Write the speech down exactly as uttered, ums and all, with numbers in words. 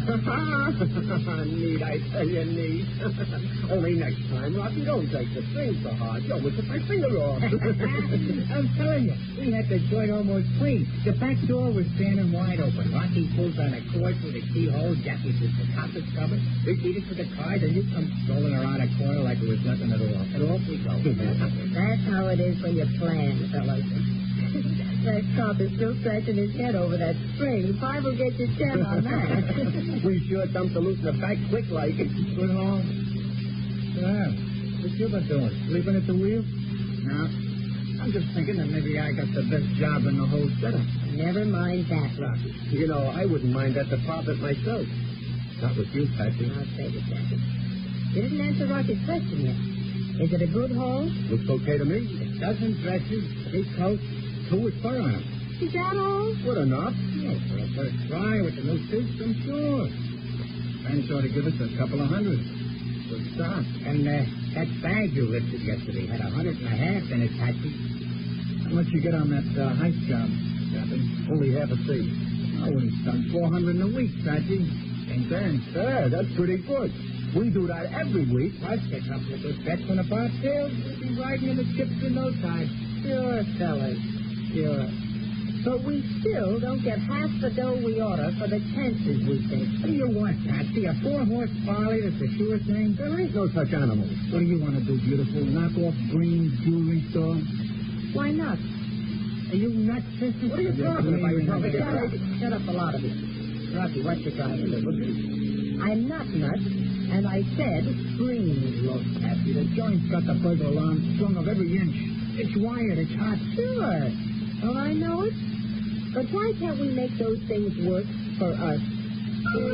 Neat, I tell you, neat. Only next time, Rocky, don't take the string so hard. You'll whip my finger off. I'm telling you, we had the joint almost clean. The back door was standing wide open. Rocky pulls on a cord through the keyhole. Jackie puts the top is covered. We beat it for the card, and you come strolling around a corner like it was nothing at all. And off we go. That's how it is when you plan, fellas. That cop is still scratching his head over that string. Five will get you ten on that. We sure dumped the loose in the back quick like. Good home. Yeah. What you been doing? Sleeping at the wheel? No. I'm just thinking that maybe I got the best job in the whole setup. Never mind that, Rocky. You know, I wouldn't mind that department myself. Not with you, Patsy. I'll say it, Jackie. You didn't answer Rocky's question yet. Is it a good haul? Looks okay to me. A dozen dresses, three coats, two with fur on them. Is that all? Good enough. Oh, for a first try with the new suits, I'm sure. Friends ought to give us a couple of hundred. Good start. And uh, that bag you lifted yesterday had a hundred and a half in it, Patsy. How much you get on that uh, heist job, Captain? Only half a seat. I would have done four hundred in a week, Patsy. Ain't bad. Yeah, that's pretty good. We do that every week. Plus, get a couple of good bets on the bar sales. We'll be riding in the chips in no time. Sure, fellas. Sure. But we still don't get half the dough we oughta for the chances we take. What do you want, Patsy? A four-horse Farley that's a sure thing? There ain't no such animal. What do you want to do, beautiful? Knock off Green's jewelry store? Why not? Are you nuts, sister? What are you talking about? You Shut shut up, shut up, a lot of you. Rocky, what you trying to do? I'm not nuts, and I said green. Look, Patsy, the joint's got the burglar alarm strung of every inch. It's wired, it's hot. Sure. Don't I know it? But why can't we make those things work for us?